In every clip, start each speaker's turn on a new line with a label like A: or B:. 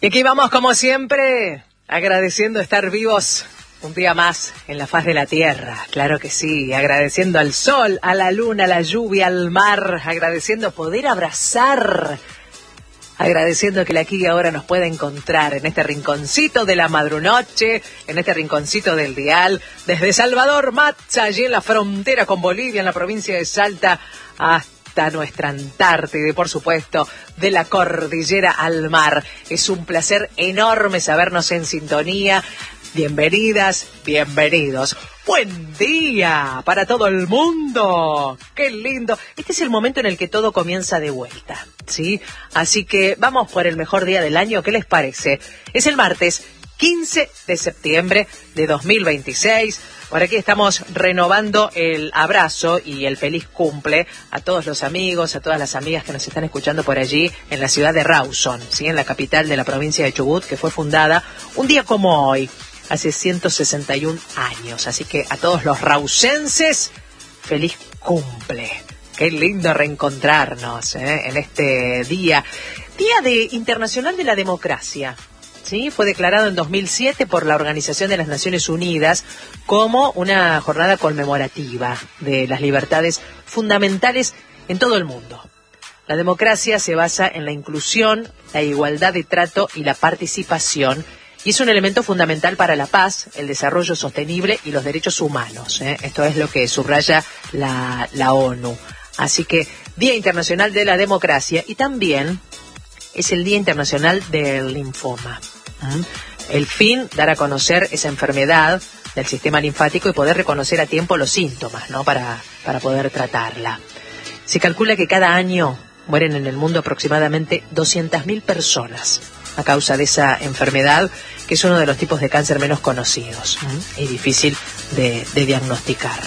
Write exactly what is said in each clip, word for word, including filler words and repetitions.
A: Y aquí vamos, como siempre, agradeciendo estar vivos un día más en la faz de la tierra. Claro que sí, agradeciendo al sol, a la luna, a la lluvia, al mar, agradeciendo poder abrazar, agradeciendo que la aquí y ahora nos pueda encontrar en este rinconcito de la madrunoche, en este rinconcito del dial, desde Salvador Macha, allí en la frontera con Bolivia, en la provincia de Salta, hasta nuestra Antártida y, por supuesto, de la cordillera al mar. Es un placer enorme sabernos en sintonía. Bienvenidas, bienvenidos. Buen día para todo el mundo. Qué lindo. Este es el momento en el que todo comienza de vuelta, ¿sí? Así que vamos por el mejor día del año. ¿Qué les parece? Es el martes quince de septiembre de dos mil veintiséis. Por aquí estamos renovando el abrazo y el feliz cumple a todos los amigos, a todas las amigas que nos están escuchando por allí en la ciudad de Rawson, ¿sí? En la capital de la provincia de Chubut, que fue fundada un día como hoy, hace ciento sesenta y un años. Así que a todos los rausenses, feliz cumple. Qué lindo reencontrarnos, ¿eh? En este día, Día de Internacional de la Democracia. Sí, fue declarado en dos mil siete por la Organización de las Naciones Unidas como una jornada conmemorativa de las libertades fundamentales en todo el mundo. La democracia se basa en la inclusión, la igualdad de trato y la participación, y es un elemento fundamental para la paz, el desarrollo sostenible y los derechos humanos, ¿eh? Esto es lo que subraya la, la ONU. Así que, Día Internacional de la Democracia, y también es el Día Internacional del Linfoma. ¿Mm? El fin, dar a conocer esa enfermedad del sistema linfático y poder reconocer a tiempo los síntomas, ¿no? Para, para poder tratarla. Se calcula que cada año mueren en el mundo aproximadamente doscientas mil personas a causa de esa enfermedad, que es uno de los tipos de cáncer menos conocidos, ¿Mm? y difícil de, de diagnosticar.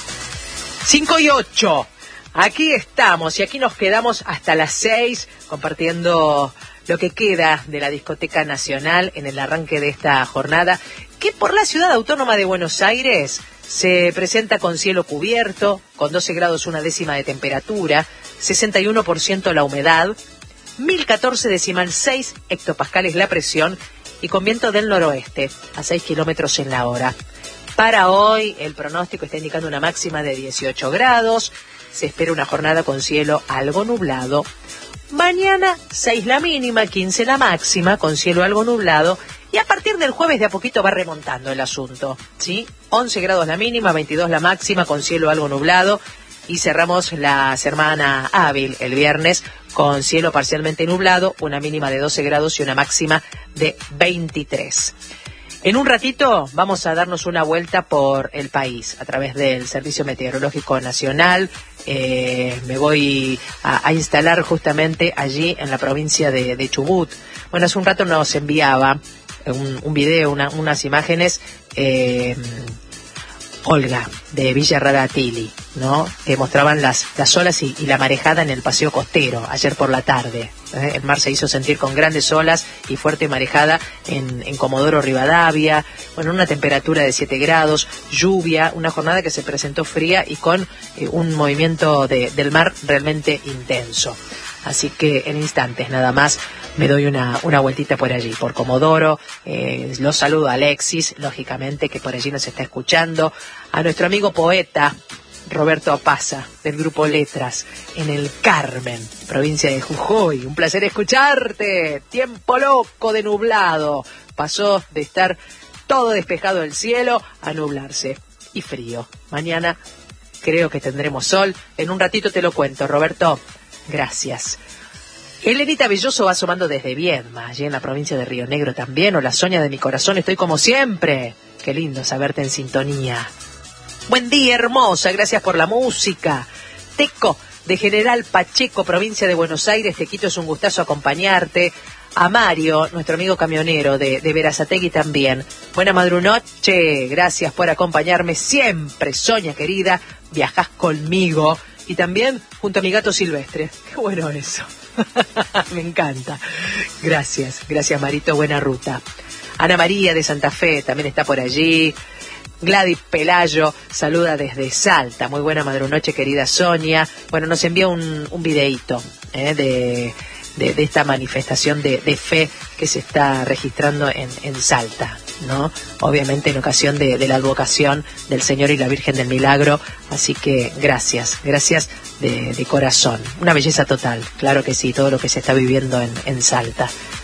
A: cinco y ocho. Aquí estamos y aquí nos quedamos hasta las seis compartiendo lo que queda de la Discoteca Nacional en el arranque de esta jornada, que por la Ciudad Autónoma de Buenos Aires se presenta con cielo cubierto, con doce grados una décima de temperatura, sesenta y uno por ciento la humedad, mil catorce decimal seis hectopascales la presión y con viento del noroeste a seis kilómetros en la hora. Para hoy el pronóstico está indicando una máxima de dieciocho grados, se espera una jornada con cielo algo nublado. Mañana seis la mínima, quince la máxima, con cielo algo nublado. Y a partir del jueves de a poquito va remontando el asunto, ¿sí? once grados la mínima, veintidós la máxima, con cielo algo nublado. Y cerramos la semana hábil el viernes con cielo parcialmente nublado, una mínima de doce grados y una máxima de veintitrés. En un ratito vamos a darnos una vuelta por el país a través del Servicio Meteorológico Nacional. Eh, me voy a, a instalar justamente allí en la provincia de, de Chubut. Bueno, hace un rato nos enviaba un, un video, una, unas imágenes, eh, Olga, de Villa Radatili, ¿no? Que mostraban las, las olas y, y la marejada en el paseo costero ayer por la tarde. ¿eh? El mar se hizo sentir con grandes olas y fuerte marejada en, en Comodoro Rivadavia. Bueno, una temperatura de siete grados, lluvia, una jornada que se presentó fría y con eh, un movimiento de, del mar realmente intenso. Así que en instantes nada más me doy una, una vueltita por allí, por Comodoro. Eh, los saludo a Alexis, lógicamente, que por allí nos está escuchando. A nuestro amigo poeta Roberto Apaza, del grupo Letras, en el Carmen, provincia de Jujuy. Un placer escucharte. Tiempo loco de nublado. Pasó de estar todo despejado el cielo a nublarse. Y frío. Mañana creo que tendremos sol. En un ratito te lo cuento, Roberto. Gracias. Elenita Belloso va asomando desde Viedma, allí en la provincia de Río Negro también. Hola, Sonia de mi corazón, estoy como siempre. Qué lindo saberte en sintonía. Buen día, hermosa, gracias por la música. Teco, de General Pacheco, provincia de Buenos Aires, te quito, es un gustazo acompañarte. A Mario, nuestro amigo camionero de, de Verazategui también. Buena madrunoche, gracias por acompañarme siempre, Sonia querida, viajás conmigo. Y también junto a mi gato Silvestre. Qué bueno eso. Me encanta. Gracias, gracias Marito, buena ruta. Ana María de Santa Fe también está por allí. Gladys Pelayo saluda desde Salta. Muy buena madrunoche, querida Sonia. Bueno, nos envía un, un videíto ¿eh? de, de, de esta manifestación de, de fe que se está registrando en, en Salta, ¿no? Obviamente en ocasión de, de la advocación del Señor y la Virgen del Milagro, así que gracias, gracias de, de corazón. Una belleza total, claro que sí, todo lo que se está viviendo en, en Salta.